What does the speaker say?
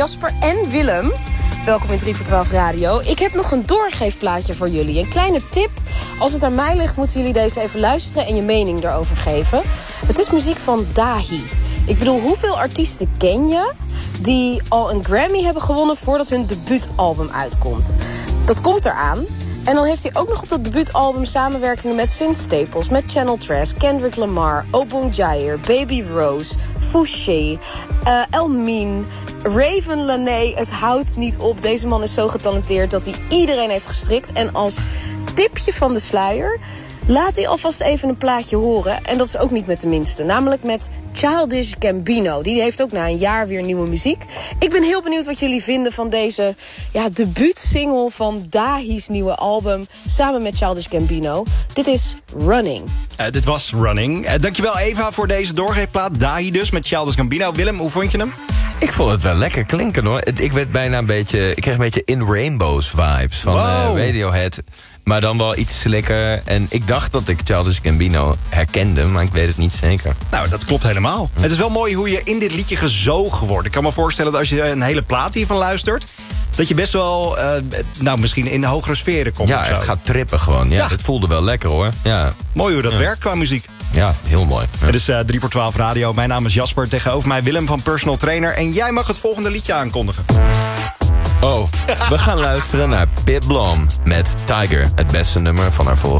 Jasper en Willem. Welkom in 3 voor 12 Radio. Ik heb nog een doorgeefplaatje voor jullie. Een kleine tip. Als het aan mij ligt, moeten jullie deze even luisteren en je mening erover geven. Het is muziek van Dahi. Ik bedoel, hoeveel artiesten ken je die al een Grammy hebben gewonnen voordat hun debuutalbum uitkomt? Dat komt eraan. En dan heeft hij ook nog op dat debuutalbum samenwerkingen met Vince Staples, met Channel Tres, Kendrick Lamar, Obong Jair, Baby Rose, Fouché, Elmine, Raven Lené. Het houdt niet op. Deze man is zo getalenteerd dat hij iedereen heeft gestrikt. En als tipje van de sluier laat hij alvast even een plaatje horen. En dat is ook niet met de minste. Namelijk met Childish Gambino. Die heeft ook na een jaar weer nieuwe muziek. Ik ben heel benieuwd wat jullie vinden van deze debuutsingle van Dahi's nieuwe album. Samen met Childish Gambino. Dit is Running. Dit was Running. Dankjewel Eva voor deze doorgeefplaat. Dahi dus met Childish Gambino. Willem, hoe vond je hem? Ik vond het wel lekker klinken hoor. Ik werd bijna ik kreeg een beetje In Rainbows vibes van Radiohead. Maar dan wel iets slikker. En ik dacht dat ik Childish Gambino herkende, maar ik weet het niet zeker. Nou, dat klopt helemaal. Het is wel mooi hoe je in dit liedje gezogen wordt. Ik kan me voorstellen dat als je een hele plaat hiervan luistert, dat je best wel, misschien in de hogere sferen komt. Ja, het gaat trippen gewoon. Ja, het voelde wel lekker hoor. Ja. Mooi hoe dat werkt qua muziek. Ja, heel mooi. Ja. Het is 3 voor 12 Radio. Mijn naam is Jasper. Tegenover mij Willem van Personal Trainer. En jij mag het volgende liedje aankondigen. Oh, we gaan luisteren naar Pip Blom met Tiger. Het beste nummer van haar vorige